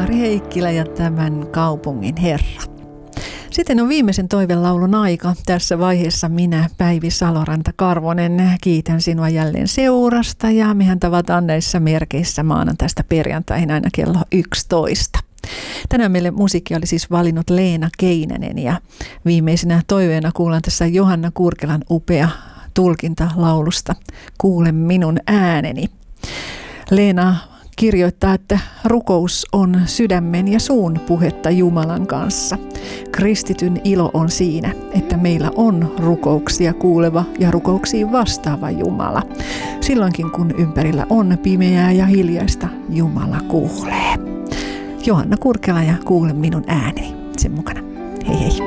Sakari Heikkilä ja Tämän kaupungin Herra. Sitten on viimeisen toivelaulun aika. Tässä vaiheessa minä, Päivi Saloranta-Karvonen, kiitän sinua jälleen seurasta ja mehän tavataan näissä merkeissä maanantaista perjantaihin aina kello 11. Tänään meille musiikki oli siis valinnut Leena Keinänen ja viimeisenä toiveena kuullaan tässä Johanna Kurkelan upea tulkinta laulusta Kuule minun ääneni. Leena kirjoittaa, että rukous on sydämen ja suun puhetta Jumalan kanssa. Kristityn ilo on siinä, että meillä on rukouksia kuuleva ja rukouksiin vastaava Jumala. Silloinkin kun ympärillä on pimeää ja hiljaista, Jumala kuulee. Johanna Kurkela ja Kuule minun ääneni. Sen mukana. Hei hei.